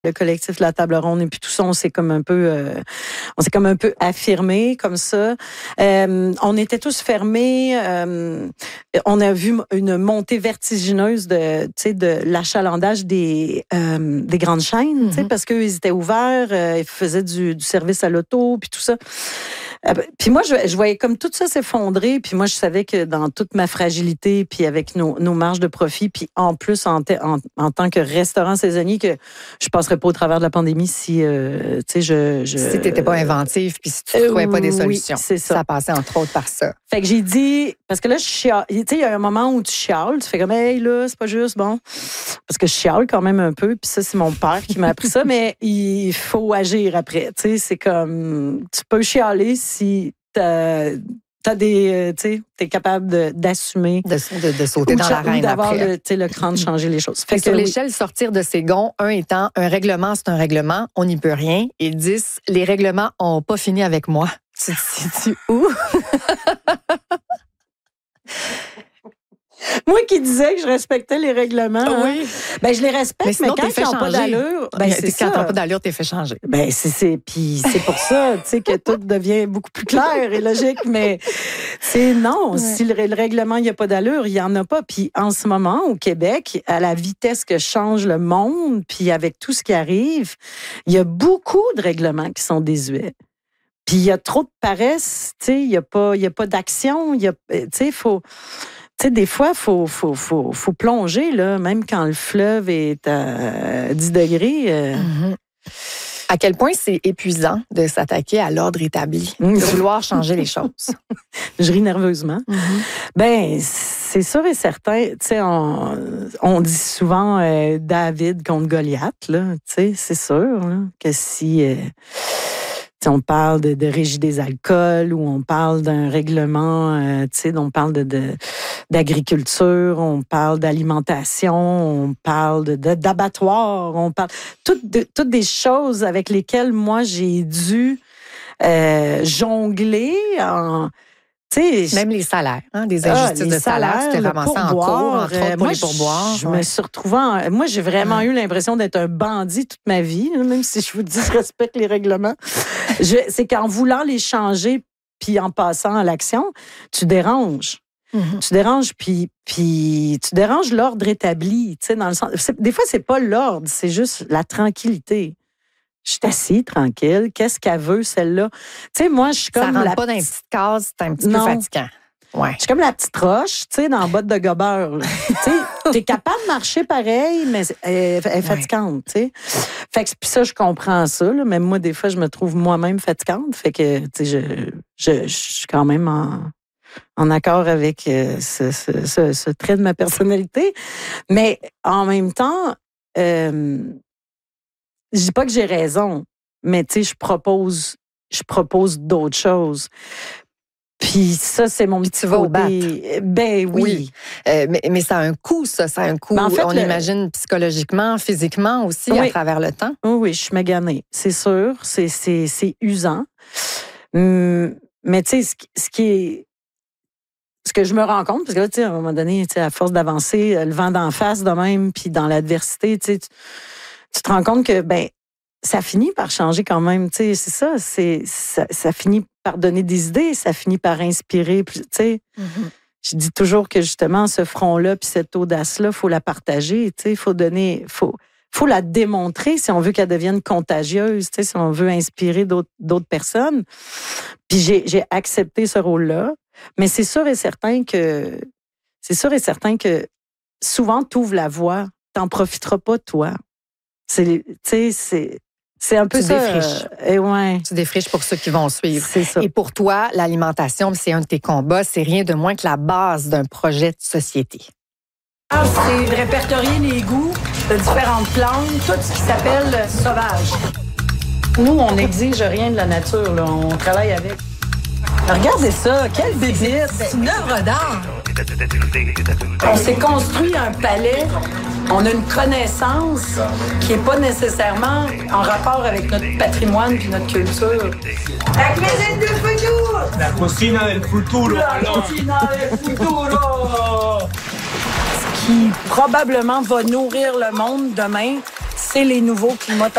le collectif La Table Ronde et puis tout ça, on s'est comme un peu affirmé comme ça. On était tous fermés. On a vu une montée vertigineuse de l'achalandage des grandes chaînes, parce qu'eux, ils étaient ouverts, ils faisaient du service à l'auto, puis tout ça. Puis moi, je voyais comme tout ça s'effondrer, puis moi, je savais que dans toute ma fragilité, puis avec nos marges de profit, puis en plus, en tant que restaurant saisonnier, que je passerais pas au travers de la pandémie si, si t'étais pas inventive, puis si tu trouvais pas des solutions. Oui, c'est ça. Ça passait entre autres par ça. Fait que j'ai dit, parce que là, tu sais, il y a un moment où tu chiales, tu fais comme, hey, là, c'est pas juste, bon. Parce que je chiale quand même un peu, puis ça, c'est mon père qui m'a appris ça, mais il faut agir après, tu sais, c'est comme, tu peux chialer si t'as des, tu sais, t'es capable d'assumer. De sauter dans l'arène ou d'avoir après. le cran de changer les choses. Fait que sur l'échelle, sortir de ses gonds, 1 étant, un règlement, c'est un règlement, on n'y peut rien. Et 10, les règlements ont pas fini avec moi. Tu te situes où? Moi qui disais que je respectais les règlements, oui. Ben je les respecte, mais quand ils n'ont pas d'allure, quand t'as pas d'allure, t'es fait changer. Ben puis c'est pour ça, tu sais, que tout devient beaucoup plus clair et logique, mais c'est non, si le règlement il y a pas d'allure, il y en a pas. Puis en ce moment au Québec, à la vitesse que change le monde, puis avec tout ce qui arrive, il y a beaucoup de règlements qui sont désuets. Puis il y a trop de paresse, tu sais, il y a pas d'action, tu sais, faut. Tu sais, des fois, faut plonger, là, même quand le fleuve est à 10 degrés. À quel point c'est épuisant de s'attaquer à l'ordre établi, de vouloir changer les choses. Je ris nerveusement. Ben, c'est sûr et certain. Tu sais, on dit souvent David contre Goliath, là. Tu sais, c'est sûr là, que si... on parle de régie des alcools ou on parle d'un règlement, on parle d'agriculture, on parle d'alimentation, on parle d'abattoirs, on parle toutes des choses avec lesquelles moi j'ai dû jongler même les salaires, des injustices de salaire, tu t'es ramassé en cours, entre autres pour les pourboires. Je me suis retrouvée moi, j'ai vraiment eu l'impression d'être un bandit toute ma vie, même si je vous dis je respecte les règlements. C'est qu'en voulant les changer puis en passant à l'action, tu déranges. Tu déranges, puis tu déranges l'ordre établi. Dans le sens, des fois, c'est pas l'ordre, c'est juste la tranquillité. Je suis assise, tranquille. Qu'est-ce qu'elle veut, celle-là? Tu sais, moi, je suis comme. Ça rentre pas dans une petite case, c'est un petit peu fatigant. Ouais. Je suis comme la petite roche, tu sais, dans la botte de gobeur. Tu sais, t'es capable de marcher pareil, mais elle est fatigante, tu sais. Fait que puis ça, je comprends ça, là. Même moi, des fois, je me trouve moi-même fatigante. Fait que, tu sais, je suis quand même en accord avec ce trait de ma personnalité. Mais en même temps, je dis pas que j'ai raison, mais tu sais, je propose d'autres choses. Puis ça, c'est mon petit côté. Tu vas au battre. Ben oui. Mais ça a un coût, ça. Ça a un coût, on imagine, psychologiquement, physiquement aussi, à travers le temps. Oui, je suis maganée. C'est sûr. C'est usant. Mais tu sais, ce que je me rends compte, parce que là, tu sais, à un moment donné, tu sais, à force d'avancer, le vent d'en face de même, puis dans l'adversité, tu sais, tu te rends compte que, ben, ça finit par changer quand même, tu sais, c'est ça, ça finit par donner des idées, ça finit par inspirer, tu sais. Je dis toujours que justement, ce front-là, puis cette audace-là, faut la partager, tu sais, faut la démontrer si on veut qu'elle devienne contagieuse, tu sais, si on veut inspirer d'autres personnes. Puis j'ai accepté ce rôle-là, mais c'est sûr et certain que souvent t'ouvres la voie, t'en profiteras pas toi. C'est un peu tu ça. Défriches. Tu défriches pour ceux qui vont suivre. C'est ça. Et pour toi, l'alimentation, c'est un de tes combats, c'est rien de moins que la base d'un projet de société. C'est de répertorier les goûts de différentes plantes, tout ce qui s'appelle sauvage. Nous, on n'exige rien de la nature, là. On travaille avec. Regardez ça, quelle bébite! C'est une œuvre d'art! On s'est construit un palais, on a une connaissance qui n'est pas nécessairement en rapport avec notre patrimoine et notre culture. La cuisine du futuro! La cocina del futuro! La cocina del futuro! Ce qui probablement va nourrir le monde demain, C'est les nouveaux climats